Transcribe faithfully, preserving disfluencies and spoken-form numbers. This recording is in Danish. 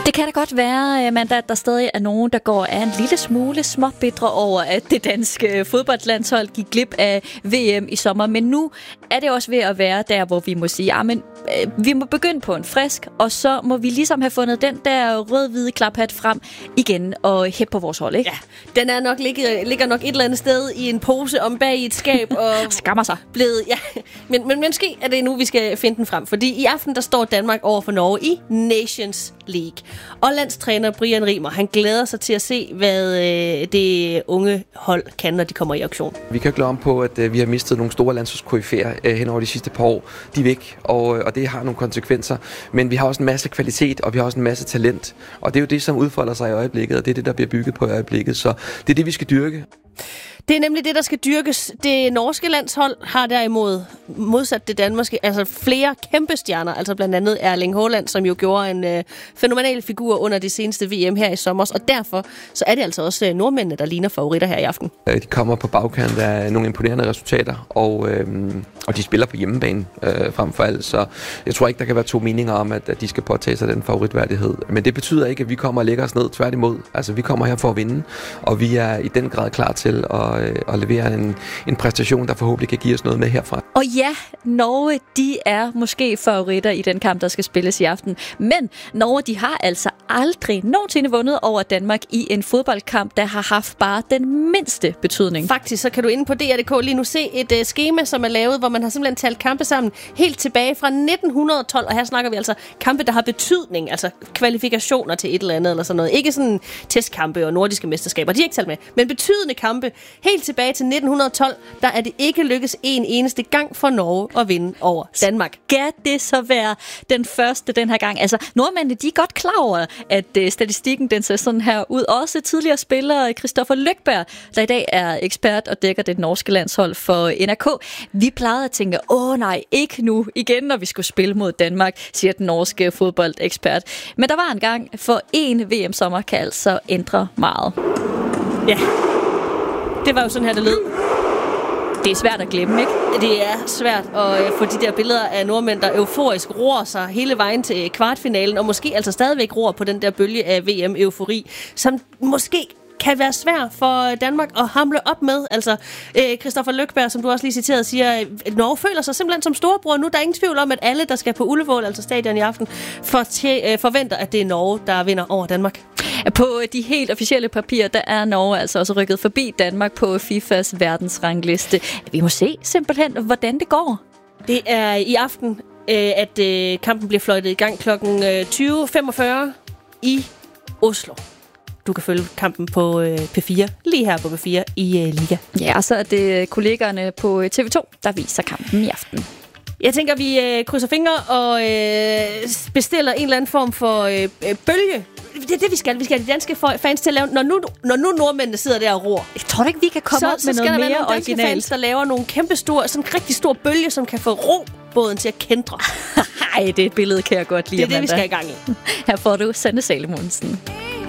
Det kan da godt være, Amanda, at der stadig er nogen, der går af en lille smule småbitre over, at det danske fodboldlandshold gik glip af V M i sommer. Men nu er det også ved at være der, hvor vi må sige, at vi må begynde på en frisk, og så må vi ligesom have fundet den der rød-hvide klaphat frem igen og hæppe på vores hold, ikke? Ja, den er nok ligger, ligger nok et eller andet sted i en pose om bag i et skab og skammer sig. Blevet, ja. Men, men måske er det nu, vi skal finde den frem, fordi i aften der står Danmark over for Norge i Nations League. Og landstræner Brian Riemer, han glæder sig til at se, hvad øh, det unge hold kan, når de kommer i auktion. Vi kan glemme på, at øh, vi har mistet nogle store landsholdskoryfæer øh, hen over de sidste par år. De er væk, og, og det har nogle konsekvenser. Men vi har også en masse kvalitet, og vi har også en masse talent. Og det er jo det, som udfolder sig i øjeblikket, og det er det, der bliver bygget på i øjeblikket. Så det er det, vi skal dyrke. Det er nemlig det, der skal dyrkes. Det norske landshold har derimod modsat det danske, altså flere kæmpe stjerner, altså blandt andet Erling Haaland, som jo gjorde en øh, fænomenal figur under det seneste V M her i sommer, og derfor så er det altså også øh, nordmændene, der ligner favoritter her i aften. De kommer på bagkant af nogle imponerende resultater, og, øh, og de spiller på hjemmebane øh, frem for alt, så jeg tror ikke, der kan være to meninger om, at, at de skal påtage sig den favoritværdighed. Men det betyder ikke, at vi kommer og lægger os ned, tværtimod. Altså, vi kommer her for at vinde, og vi er i den grad klar til at og levere en, en præstation, der forhåbentlig kan give os noget med herfra. Og ja, Norge, de er måske favoritter i den kamp, der skal spilles i aften. Men Norge, de har altså aldrig nogensinde vundet over Danmark i en fodboldkamp, der har haft bare den mindste betydning. Faktisk, så kan du inde på D R punktum d k lige nu se et uh, skema, som er lavet, hvor man har simpelthen talt kampe sammen helt tilbage fra nitten tolv, og her snakker vi altså kampe, der har betydning, altså kvalifikationer til et eller andet eller sådan noget. Ikke sådan testkampe og nordiske mesterskaber, de er ikke talt med, men betydende kampe. Helt tilbage til nitten tolv, der er det ikke lykkes en eneste gang for Norge at vinde over Danmark. Skal det så være den første den her gang? Altså, nordmændene, de er godt klar over, at uh, statistikken den ser sådan her ud. Også tidligere spiller Kristoffer Løkberg, der i dag er ekspert og dækker det norske landshold for N R K. Vi plejede at tænke, åh nej, ikke nu igen, når vi skulle spille mod Danmark, siger den norske fodboldekspert. Men der var en gang, for en V M-sommer kan altså ændre meget. Ja. Det var jo sådan her, det lød. Det er svært at glemme, ikke? Det er svært at få de der billeder af nordmænd, der euforisk roer sig hele vejen til kvartfinalen, og måske altså stadigvæk roer på den der bølge af V M-eufori, som måske kan være svært for Danmark at hamle op med. Altså, øh, Kristoffer Løkberg, som du også lige citerede, siger, at Norge føler sig simpelthen som storebror. Nu der er ingen tvivl om, at alle, der skal på Ullevål, altså stadion i aften, for til, øh, forventer, at det er Norge, der vinder over Danmark. På de helt officielle papirer, der er Norge altså også rykket forbi Danmark på FIFAs verdensrangliste. Vi må se simpelthen, hvordan det går. Det er i aften, øh, at øh, kampen bliver fløjtet i gang klokken tyve femogfyrre i Oslo. Du kan følge kampen på øh, P fire, lige her på P fire i øh, Liga. Ja, og så er det kollegerne på T V to, der viser kampen i aften. Jeg tænker, vi øh, krydser fingre og øh, bestiller en eller anden form for øh, bølge. Det er det, vi skal. Vi skal have de danske fans til at lave, når nu, når nu nordmændene sidder der og roer. Jeg tror ikke, vi kan komme så, op med så noget mere originalt. Så skal der være nogle danske fans, der laver nogle kæmpe store, sådan en rigtig stor bølge, som kan få robåden til at kendre. Ej, det billede kan jeg godt lide, Det er det, vi skal i gang i. Her får du Sanne Salomonsen.